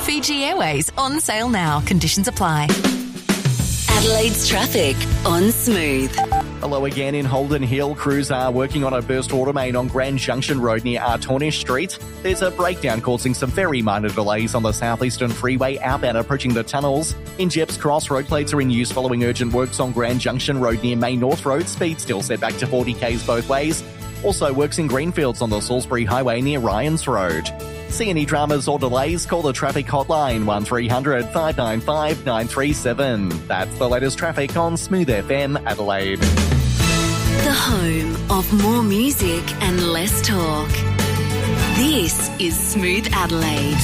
Fiji Airways on sale now. Conditions apply. Adelaide's traffic on Smooth. Hello again in Holden Hill. Crews are working on a burst water main on Grand Junction Road near Artornish Street. There's a breakdown causing some very minor delays on the southeastern freeway outbound approaching the tunnels. In Jeps Cross, road plates are in use following urgent works on Grand Junction Road near Main North Road. Speed still set back to 40 k's both ways. Also works in Greenfields on the Salisbury Highway near Ryans Road. See any dramas or delays? Call the traffic hotline 1300 595 937. That's the latest traffic on Smooth FM Adelaide. The home of more music and less talk. This is Smooth Adelaide.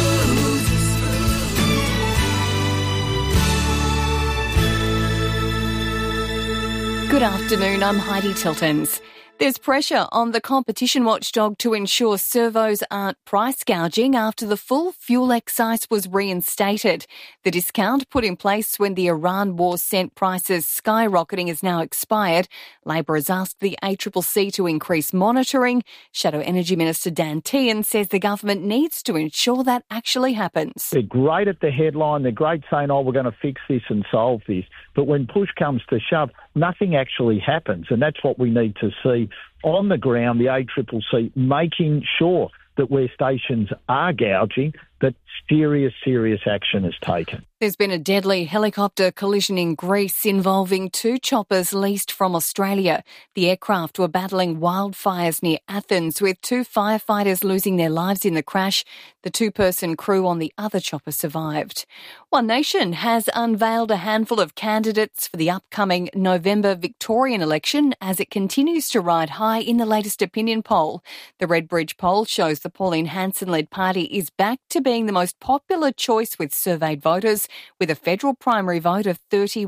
Good afternoon, I'm Heidi Tiltons. There's pressure on the competition watchdog to ensure servos aren't price gouging after the full fuel excise was reinstated. The discount put in place when the Iran war sent prices skyrocketing has now expired. Labor has asked the ACCC to increase monitoring. Shadow Energy Minister Dan Tehan says the government needs to ensure that actually happens. They're great at the headline. They're great saying, we're going to fix this and solve this. But when push comes to shove, nothing actually happens. And that's what we need to see on the ground, the ACCC making sure that where stations are gouging, that serious action is taken. There's been a deadly helicopter collision in Greece involving two choppers leased from Australia. The aircraft were battling wildfires near Athens, with two firefighters losing their lives in the crash. The two-person crew on the other chopper survived. One Nation has unveiled a handful of candidates for the upcoming November Victorian election as it continues to ride high in the latest opinion poll. The Redbridge poll shows the Pauline Hanson-led party is back to being the most popular choice with surveyed voters, with a federal primary vote of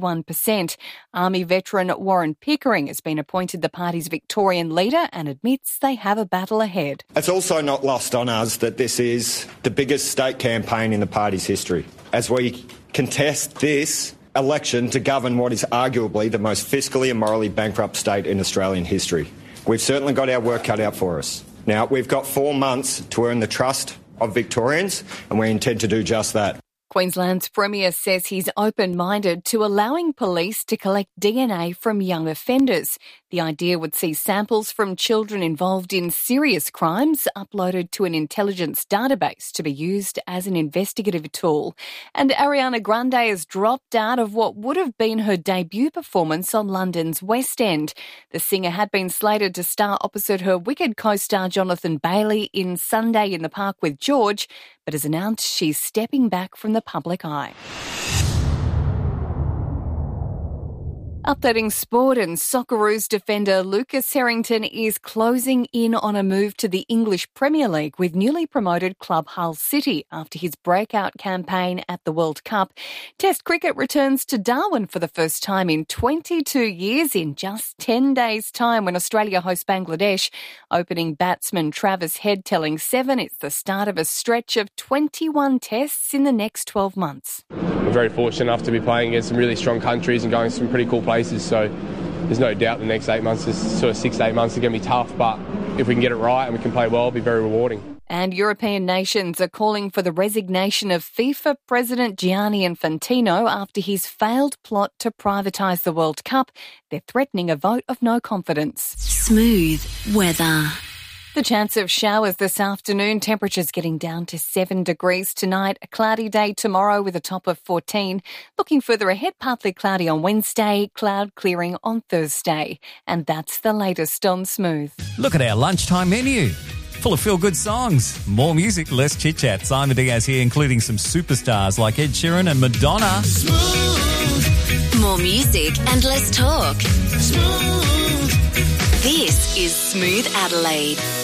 31%. Army veteran Warren Pickering has been appointed the party's Victorian leader and admits they have a battle ahead. It's also not lost on us that this is the biggest state campaign in the party's history, as we contest this election to govern what is arguably the most fiscally and morally bankrupt state in Australian history. We've certainly got our work cut out for us. Now, we've got 4 months to earn the trust of Victorians, and we intend to do just that. Queensland's Premier says he's open-minded to allowing police to collect DNA from young offenders. The idea would see samples from children involved in serious crimes uploaded to an intelligence database to be used as an investigative tool. And Ariana Grande has dropped out of what would have been her debut performance on London's West End. The singer had been slated to star opposite her Wicked co-star Jonathan Bailey in Sunday in the Park with George, but has announced she's stepping back from the public eye. Updating sport, and Socceroos defender Lucas Harrington is closing in on a move to the English Premier League with newly promoted club Hull City after his breakout campaign at the World Cup. Test cricket returns to Darwin for the first time in 22 years in just 10 days' time when Australia hosts Bangladesh. Opening batsman Travis Head telling Seven it's the start of a stretch of 21 tests in the next 12 months. We're very fortunate enough to be playing against some really strong countries and going to some pretty cool places, so there's no doubt the next 8 months, sort of 6 to 8 months, are going to be tough, but if we can get it right and we can play well, it'll be very rewarding. And European nations are calling for the resignation of FIFA President Gianni Infantino after his failed plot to privatise the World Cup. They're threatening a vote of no confidence. Smooth weather. The chance of showers this afternoon, temperatures getting down to 7 degrees tonight. A cloudy day tomorrow with a top of 14. Looking further ahead, partly cloudy on Wednesday, cloud clearing on Thursday. And that's the latest on Smooth. Look at our lunchtime menu. Full of feel-good songs. More music, less chit-chat. Simon Diaz here, including some superstars like Ed Sheeran and Madonna. Smooth. More music and less talk. Smooth. This is Smooth Adelaide.